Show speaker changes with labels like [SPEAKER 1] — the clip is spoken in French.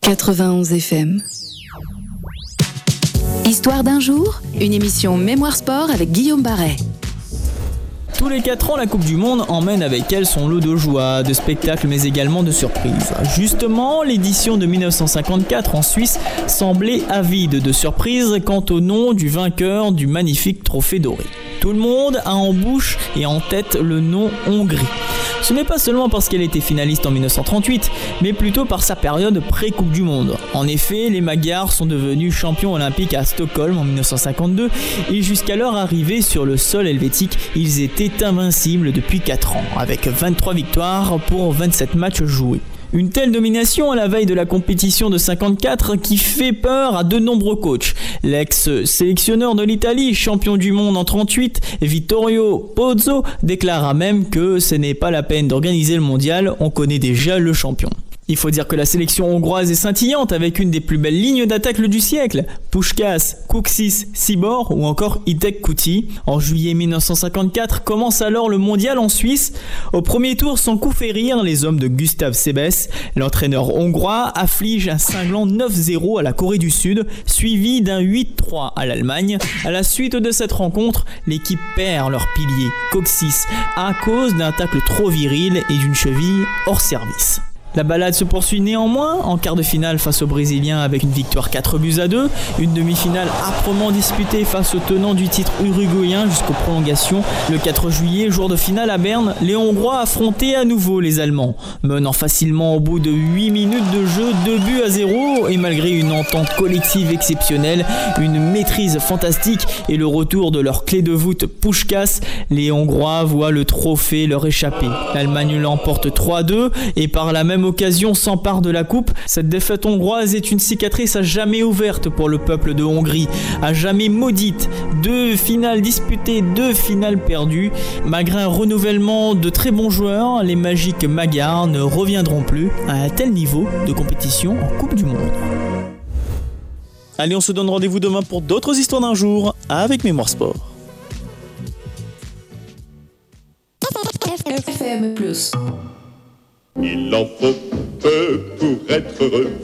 [SPEAKER 1] 91 FM. Histoire d'un jour, une émission Mémoire Sport avec Guillaume Barret.
[SPEAKER 2] Tous les 4 ans, la Coupe du Monde emmène avec elle son lot de joie, de spectacles mais également de surprises. Justement, l'édition de 1954 en Suisse semblait avide de surprises quant au nom du vainqueur du magnifique trophée doré. Tout le monde a en bouche et en tête le nom Hongrie. Ce n'est pas seulement parce qu'elle était finaliste en 1938, mais plutôt par sa période pré-Coupe du Monde. En effet, les Magyars sont devenus champions olympiques à Stockholm en 1952 et jusqu'à leur arrivée sur le sol helvétique, ils étaient invincibles depuis 4 ans, avec 23 victoires pour 27 matchs joués. Une telle domination à la veille de la compétition de 54 qui fait peur à de nombreux coachs. L'ex-sélectionneur de l'Italie, champion du monde en 38, Vittorio Pozzo, déclara même que ce n'est pas la peine d'organiser le mondial, on connaît déjà le champion. Il faut dire que la sélection hongroise est scintillante avec une des plus belles lignes d'attaque du siècle. Puskás, Kuksis, Sibor ou encore Itek Kuti. En juillet 1954 commence alors le mondial en Suisse. Au premier tour sans coup fait rire les hommes de Gustav Sebes. L'entraîneur hongrois afflige un cinglant 9-0 à la Corée du Sud, suivi d'un 8-3 à l'Allemagne. À la suite de cette rencontre, l'équipe perd leur pilier, Kuksis, à cause d'un tacle trop viril et d'une cheville hors service. La balade se poursuit néanmoins en quart de finale face aux Brésiliens avec une victoire 4-2, une demi-finale âprement disputée face au tenant du titre uruguayen jusqu'aux prolongations. Le 4 juillet, jour de finale à Berne, les Hongrois affrontaient à nouveau les Allemands, menant facilement au bout de 8 minutes de jeu 2-0 et malgré une entente collective exceptionnelle, une maîtrise fantastique et le retour de leur clé de voûte Puskás, les Hongrois voient le trophée leur échapper. L'Allemagne l'emporte 3-2 et par la même occasion s'empare de la coupe. Cette défaite hongroise est une cicatrice à jamais ouverte pour le peuple de Hongrie, à jamais maudite. 2 finales disputées, 2 finales perdues. Malgré un renouvellement de très bons joueurs, les magiques Magyars ne reviendront plus à un tel niveau de compétition en Coupe du Monde. Allez, on se donne rendez-vous demain pour d'autres histoires d'un jour avec Mémoire Sport.
[SPEAKER 1] FM+.
[SPEAKER 3] Il en faut peu pour être heureux.